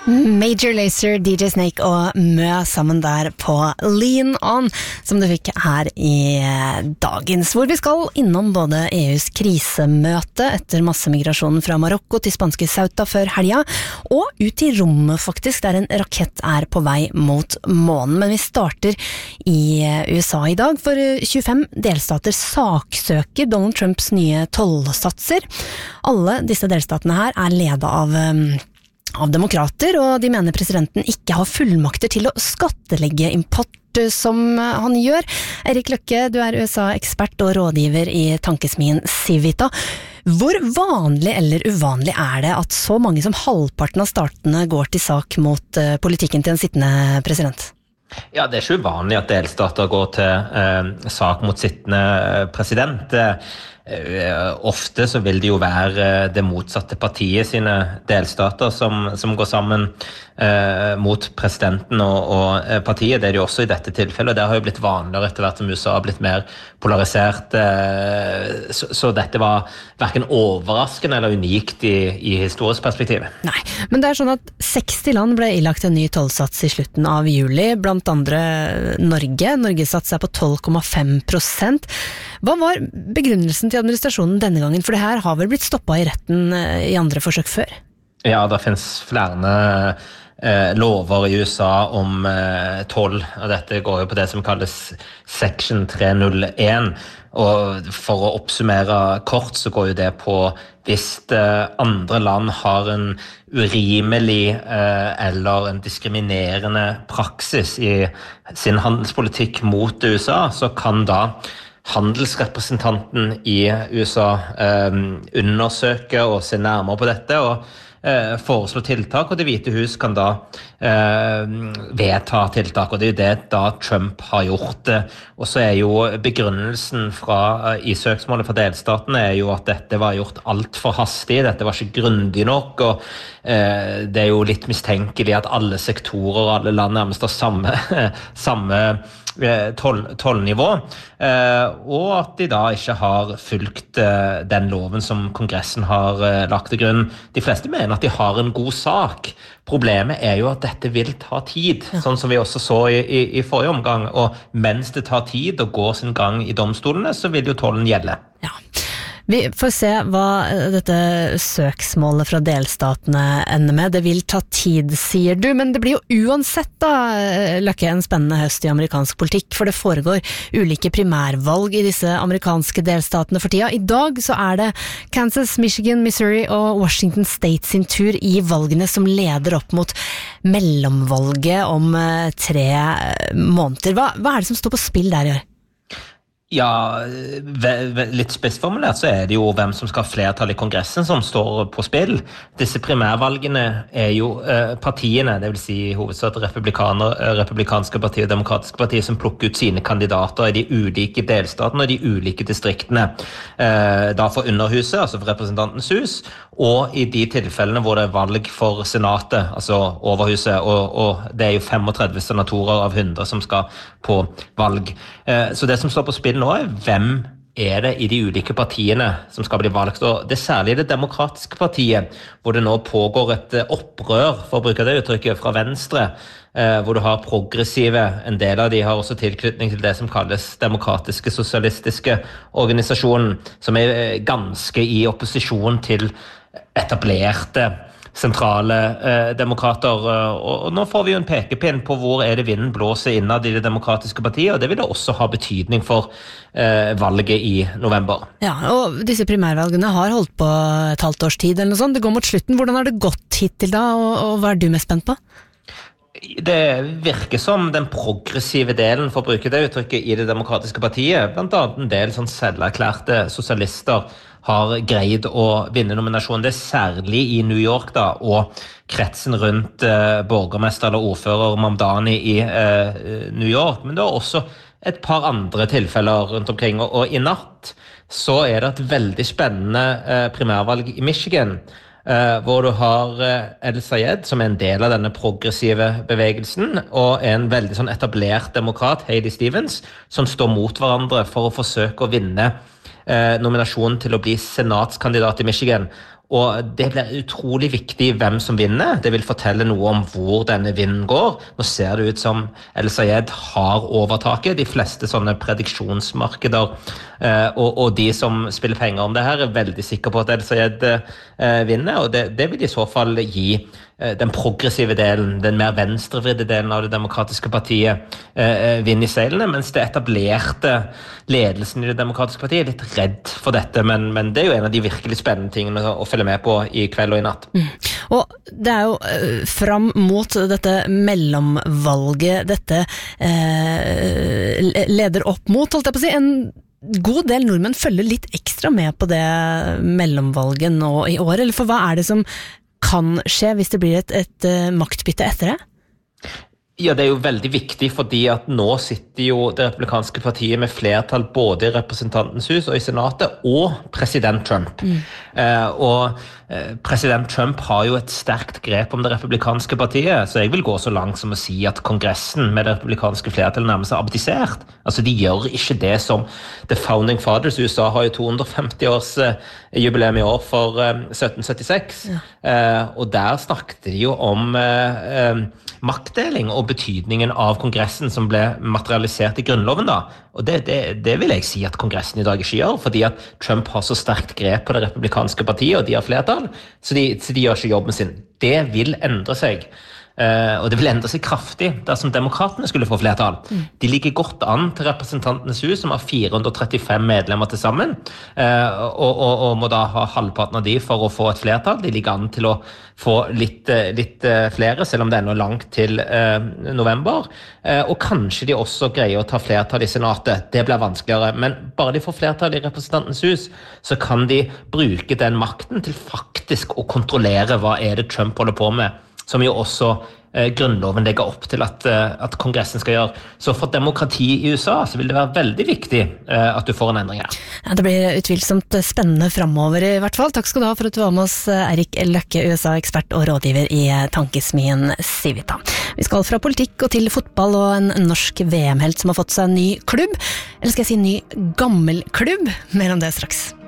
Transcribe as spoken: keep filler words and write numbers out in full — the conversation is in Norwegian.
Major Lazer, D J Snake og Mø sammen der på Lean On, som du fikk her i dagens, hvor vi skal innom både E U's krisemøte etter massemigrasjonen fra Marokko til spanske Ceuta før helga, og ut i rommet faktisk, der en rakett er på vei mot månen. Men vi starter i U S A i dag, for tjuefem delstater saksøker Donald Trumps nye tollsatser. Alle disse delstatene her er ledet av av demokrater, og de mener presidenten ikke har fullmakter til å skattelegge import som han gjør. Erik Løkke, du er U S A-ekspert og rådgiver i tankesmien Civita. Hvor vanlig eller uvanlig er det at så mange som halvparten av statene går til sak mot uh, politikken til en sittende president? Ja, det er ikke uvanlig at delstater går til eh, sak mot sittende president. Eh, ofte så vil det jo være det motsatte partiet sine delstater som, som går sammen eh, mot presidenten og, og partiet. Det er det jo også i dette tilfellet, og det har jo blitt vanligere etter hvert som U S A har blitt mer polarisert. Eh, så, så dette var hverken overraskende eller unikt i, i historisk perspektiv. Nei, men det er sånn at seksti land ble ilagt en ny tollsats i slutten av juli, blant andre Norge. Norges sats er på tolv komma fem prosent. Hva var begrunnelsen til administrasjonen denne gangen? For det her har vel blitt stoppet i retten i andre forsøk før? Ja, det finnes flere eh, lover i U S A om eh, toll, og dette går jo på det som kalles section tre null en. Og for å oppsummere kort så går jo det på hvis eh, andre land har en urimelig eh, eller en diskriminerende praksis i sin handelspolitikk mot U S A, så kan da handelsrepresentanten i U S A eh, undersøke og se nærmere på dette og eh, foreslå tiltak, og Det hvite hus kan da eh, vedta tiltak, og det er jo det da Trump har gjort. Og så er jo begrunnelsen fra, i søksmålet fra delstatene er jo at dette var gjort alt for hastig, dette var ikke grundig nok, og eh, det er jo litt mistenkelig at alle sektorer og alle land nærmest har samme, samme Toll, tollnivå, eh, og at de da ikke har fulgt eh, den loven som Kongressen har eh, lagt til grunn. De fleste mener at de har en god sak. Problemet er jo at dette vil ta tid, ja. Sånn som vi også så i, i, i forrige omgang, og mens det tar tid og går sin gang i domstolene, så vil jo tollen gjelde. Ja. Vi får se hva dette søksmålet fra delstatene ender med. Det vil ta tid, sier du, men det blir jo uansett da, Løkke, en spennende høst i amerikansk politikk, for det foregår ulike primærvalg i disse amerikanske delstatene for tida. I dag så er det Kansas, Michigan, Missouri og Washington State sin tur i valgene som leder opp mot mellomvalget om tre måneder. Hva, hva er det som står på spill der i år? Ja, litt spissformulert så er det jo hvem som skal ha flertall i Kongressen som står på spill. Disse primærvalgene er jo eh, partiene, det vil si hovedsatt republikanske partier og demokratiske partier, som plukker ut sine kandidater i de ulike delstatene og de ulike distriktene. Eh, da for Underhuset, altså for Representantens hus, og i de tilfellene hvor det er valg for Senatet, altså Overhuset, og, og det er jo femogtredve senatorer av hundre som skal på valg. Eh, så det som står på spill nå er hvem er det i de ulike partiene som skal bli valgt. Og det er særlig det demokratiske partiet, hvor det nå pågår et opprør, for å bruke det uttrykket, fra venstre, eh, hvor du har progressive, en del av de har også tilknytning til det som kalles demokratiske sosialistiske organisasjonen, som er ganske i opposisjon til etablerte sentrale eh, demokrater, og, og nå får vi jo en pekepinn på hvor er det vinden blåser innad i det demokratiske partiet, og det vil det også ha betydning for eh, valget i november. Ja, og disse primærvalgene har holdt på et halvt års tid eller noe sånt, det går mot slutten. Hvordan har det gått hittil da, og, og hva er du mest spent på? Det virker som den progressive delen, for å bruke det uttrykket, i det demokratiske partiet, blant annet en del sånn selverklærte sosialister, har greid å vinne nominasjonen. Det er særlig i New York da, og kretsen rundt eh, borgermester eller ordfører Mamdani i eh, New York, men det er også et par andre tilfeller rundt omkring, og, og i natt så er det et veldig spennende eh, primærvalg i Michigan, eh, hvor du har eh, El Sayed, som er en del av denne progressive bevegelsen, og en veldig sånn etablert demokrat, Heidi Stevens, som står mot hverandre for å forsøke å vinne Eh, nominasjonen til å bli senatskandidat i Michigan. Og det blir utrolig viktig hvem som vinner. Det vil fortelle noe om hvor denne vinden går. Nå ser det ut som El Sayed har overtaket. De fleste sånne prediksjonsmarkeder eh, og, og de som spiller penger om det her er veldig sikre på at El Sayed eh, vinner. Og det, det vil i så fall gi eh, den progressive delen, den mer venstrevridde delen av det demokratiske partiet eh, vinne i seilene, mens det etablerte ledelsen i det demokratiske partiet er litt redd for dette. Men, men det er jo en av de virkelig spennende tingene å følge med på i kveld og i natt. Mm. Og det er jo uh, fram mot dette mellomvalget dette uh, leder opp mot, holdt jeg på å si, en god del nordmenn følger litt ekstra med på det mellomvalget nå i år, eller for hva er det som kan skje hvis det blir et, et uh, maktbytte etter det? Ja, det er jo veldig viktig fordi at nå sitter jo det republikanske partiet med flertall både i representantens hus og i senatet og president Trump. Mm. Eh, og eh, president Trump har jo et sterkt grep om det republikanske partiet, så jeg vil gå så langt som å si at kongressen med det republikanske flertallet nærmest er abdisert. Altså de gjør ikke det som The Founding Fathers. U S A har jo to hundre og femti års eh, jubileum i år for eh, sytten syttiseks. Ja. Eh, og der snakket de jo om eh, eh, maktdeling og betydningen av kongressen som ble materialisert i grunnloven da. Og det, det, det vil jeg si at kongressen i dag ikke gjør, fordi at Trump har så sterkt grep på det republikanske partiet, og de har flertall, så de, så de gjør ikke jobben sin. Det vil endre seg. Uh, og det vil endre seg kraftig dersom demokratene skulle få flertall. Mm. De ligger godt an til representantenes hus, som har fire hundre og trettifem medlemmer til sammen, uh, og, og, og må da ha halvparten av de for å få et flertall. De ligger an til å få litt, litt uh, flere, selv om det er ennå langt til uh, november. Uh, og kanskje de også greier å ta flertall i senatet. Det blir vanskeligere, men bare de får flertall i representantenes hus, så kan de bruke den makten til faktisk å kontrollere hva er det Trump holder på med, som jo også eh, grunnloven legger opp til at, eh, at kongressen skal gjøre. Så for demokrati i U S A så vil det være veldig viktig eh, at du får en endring her. Ja, det blir utvilsomt spennende fremover i hvert fall. Takk skal du ha for at du var med oss, Eirik Løkke, U S A-ekspert og rådgiver i tankesmien Civita. Vi skal fra politikk og til fotball og en norsk V M-helt som har fått seg en ny klubb, eller skal jeg si ny gammel klubb, mer om det straks.